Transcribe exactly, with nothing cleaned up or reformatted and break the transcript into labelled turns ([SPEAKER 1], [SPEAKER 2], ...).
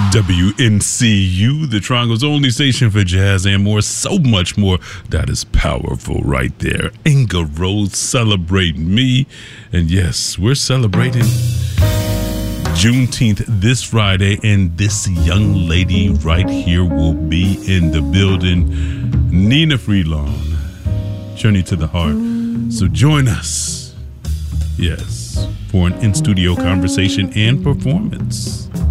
[SPEAKER 1] W N C U, the Triangle's only station for jazz and more, so much more. That is powerful right there. Inga Rose, Celebrate Me. And yes, we're celebrating Juneteenth this Friday, and this young lady right here will be in the building, Nina Freelon, Journey to the Heart. So join us, yes, for an in-studio conversation and performance.